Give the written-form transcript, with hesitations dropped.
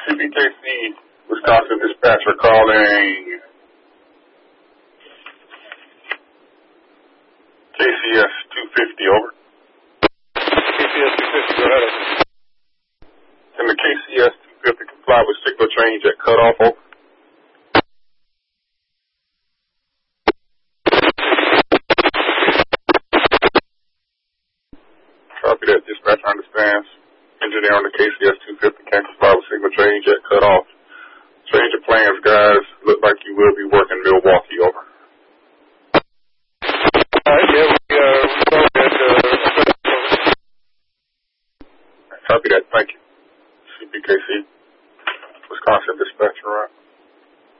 CBKC, Wisconsin dispatcher calling KCS 250, over. KCS 250, go ahead. Can the KCS 250 comply with signal change at cutoff, over? Copy that, dispatcher understands. Engineer on the KCS 250 can't comply with signal change at cutoff. Change of plans, guys. Look like you will be working Milwaukee, over.